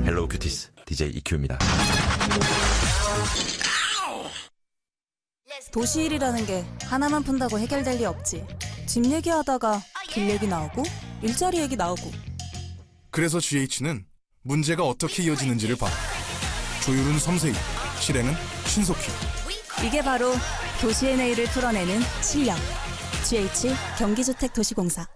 헬로우 큐티스 DJ EQ입니다. 도시일이라는 게 하나만 푼다고 해결될 리 없지. 집 얘기하다가 길 얘기 나오고 일자리 얘기 나오고. 그래서 GH는 문제가 어떻게 이어지는지를 봐. 조율은 섬세히, 실행은 신속히. 이게 바로 도시의 내일을 풀어내는 실력. GH 경기주택도시공사.